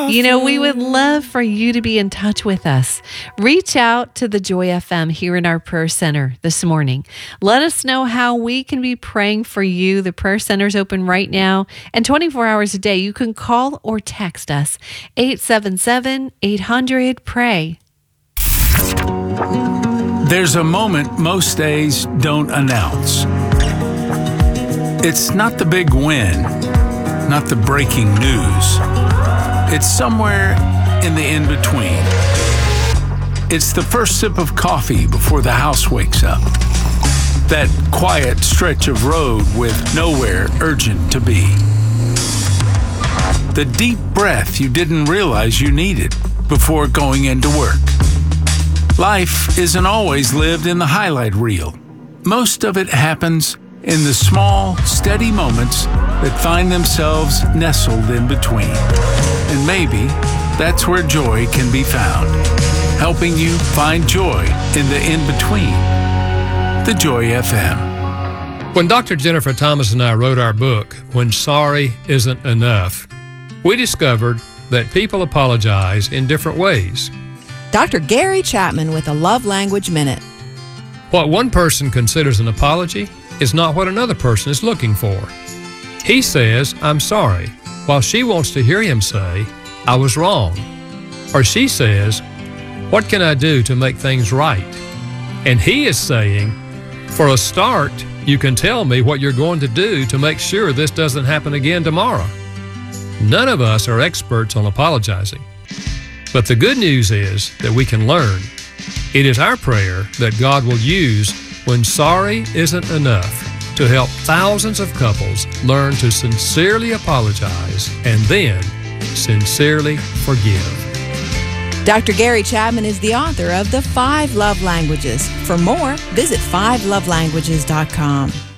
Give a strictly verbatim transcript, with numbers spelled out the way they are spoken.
You know, we would love for you to be in touch with us. Reach out to the Joy F M here in our prayer center this morning. Let us know how we can be praying for you. The prayer center is open right now, and twenty-four hours a day. You can call or text us, eight seven seven, eight hundred, pray. There's a moment most days don't announce. It's not the big win, not the breaking news. It's somewhere in the in-between. It's the first sip of coffee before the house wakes up. That quiet stretch of road with nowhere urgent to be. The deep breath you didn't realize you needed before going into work. Life isn't always lived in the highlight reel. Most of it happens in the small, steady moments that find themselves nestled in between. And maybe that's where joy can be found, helping you find joy in the in-between. The Joy F M. When Doctor Jennifer Thomas and I wrote our book, When Sorry Isn't Enough, we discovered that people apologize in different ways. Doctor Gary Chapman with a Love Language Minute. What one person considers an apology is not what another person is looking for. He says, I'm sorry, while she wants to hear him say, I was wrong. Or she says, what can I do to make things right? And he is saying, for a start, you can tell me what you're going to do to make sure this doesn't happen again tomorrow. None of us are experts on apologizing. But the good news is that we can learn. It is our prayer that God will use when sorry isn't enough to help thousands of couples learn to sincerely apologize and then sincerely forgive. Doctor Gary Chapman is the author of The Five Love Languages. For more, visit five love languages dot com.